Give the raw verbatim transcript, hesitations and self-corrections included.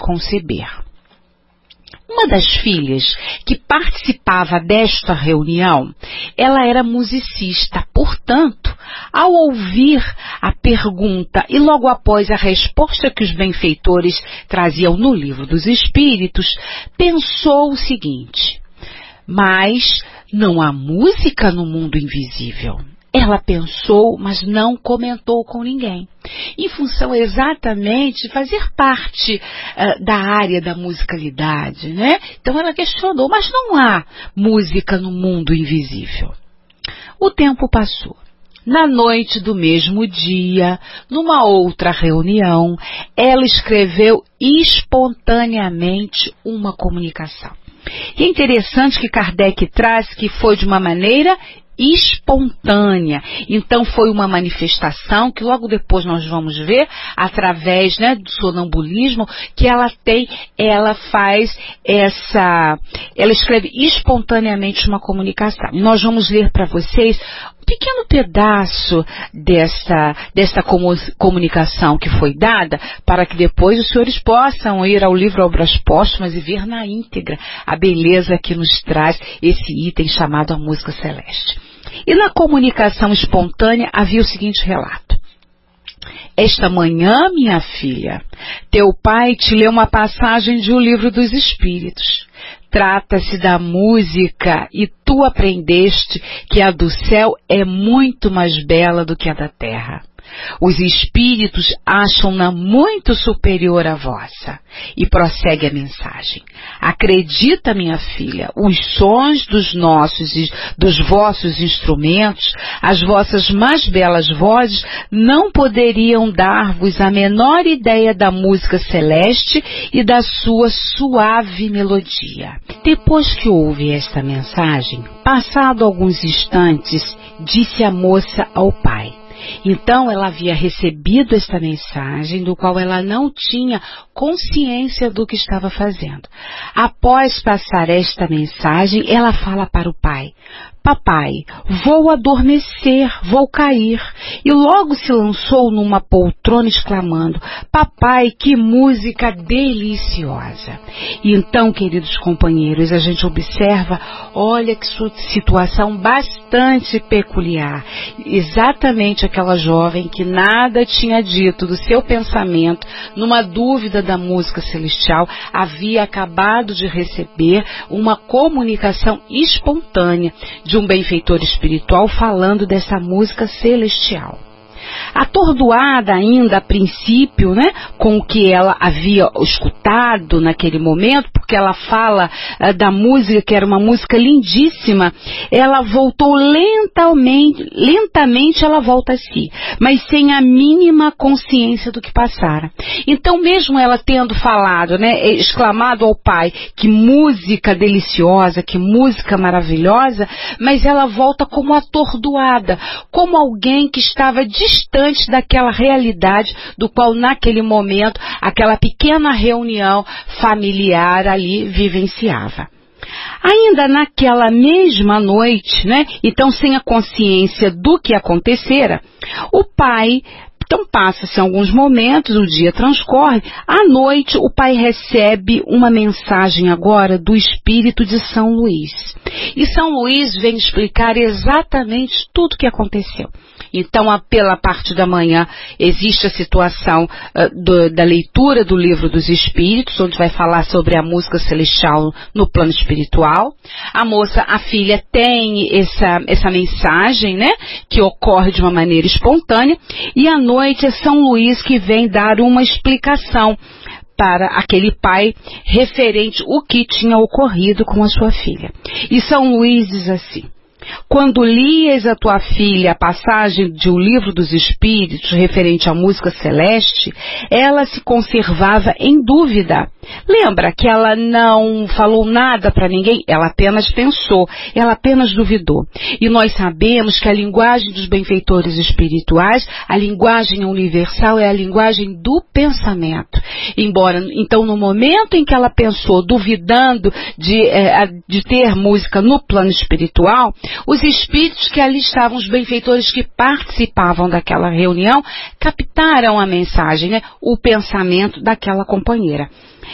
conceber. Uma das filhas que participava desta reunião, ela era musicista, portanto, ao ouvir a pergunta e logo após a resposta que os benfeitores traziam no Livro dos Espíritos, pensou o seguinte: mas não há música no mundo invisível. Ela pensou, mas não comentou com ninguém, em função exatamente de fazer parte uh, da área da musicalidade, né? Então ela questionou, mas não há música no mundo invisível. O tempo passou. Na noite do mesmo dia, numa outra reunião, ela escreveu espontaneamente uma comunicação. E é interessante que Kardec traz que foi de uma maneira espontânea. Então foi uma manifestação que logo depois nós vamos ver, através, né, do sonambulismo, que ela tem, ela faz essa, ela escreve espontaneamente uma comunicação. E nós vamos ler para vocês um pequeno pedaço dessa, dessa comunicação que foi dada, para que depois os senhores possam ir ao livro Obras Póstumas e ver na íntegra a beleza que nos traz esse item chamado a música celeste. E na comunicação espontânea havia o seguinte relato: esta manhã, minha filha, teu pai te leu uma passagem de O Livro dos Espíritos. Trata-se da música e tu aprendeste que a do céu é muito mais bela do que a da terra. Os espíritos acham-na muito superior à vossa. E prossegue a mensagem: acredita, minha filha, os sons dos nossos, dos vossos instrumentos, as vossas mais belas vozes, não poderiam dar-vos a menor ideia da música celeste e da sua suave melodia. Depois que ouve esta mensagem, passado alguns instantes, disse a moça ao pai. Então ela havia recebido esta mensagem, do qual ela não tinha consciência do que estava fazendo. Após passar esta mensagem, ela fala para o pai: papai, vou adormecer, vou cair. E logo se lançou numa poltrona exclamando: papai, que música deliciosa. E então, queridos companheiros, a gente observa, olha que situação bastante peculiar. Exatamente aquela jovem que nada tinha dito do seu pensamento, numa dúvida da música celestial, havia acabado de receber uma comunicação espontânea de um benfeitor espiritual falando dessa música celestial. Atordoada ainda a princípio, né, com o que ela havia escutado naquele momento, porque ela fala uh, da música, que era uma música lindíssima, ela voltou lentamente, lentamente ela volta a si, mas sem a mínima consciência do que passara. Então, mesmo ela tendo falado, né, exclamado ao pai, que música deliciosa, que música maravilhosa, mas ela volta como atordoada, como alguém que estava distante daquela realidade do qual naquele momento aquela pequena reunião familiar ali vivenciava. Ainda naquela mesma noite, né, então sem a consciência do que acontecera, o pai, então passa-se alguns momentos, o dia transcorre, à noite o pai recebe uma mensagem agora do espírito de São Luís. E São Luís vem explicar exatamente tudo o que aconteceu. Então, pela parte da manhã, existe a situação uh, do, da leitura do Livro dos Espíritos, onde vai falar sobre a música celestial no plano espiritual. A moça, a filha, tem essa, essa mensagem, né, que ocorre de uma maneira espontânea, e à noite é São Luís que vem dar uma explicação para aquele pai referente ao que tinha ocorrido com a sua filha. E São Luís diz assim: quando lias a tua filha a passagem de O Livro dos Espíritos referente à música celeste, ela se conservava em dúvida. Lembra que ela não falou nada para ninguém? Ela apenas pensou, ela apenas duvidou. E nós sabemos que a linguagem dos benfeitores espirituais, a linguagem universal é a linguagem do pensamento. Embora, então, no momento em que ela pensou, duvidando de, eh, de ter música no plano espiritual, os espíritos que ali estavam, os benfeitores que participavam daquela reunião, captaram a mensagem, né, o pensamento daquela companheira.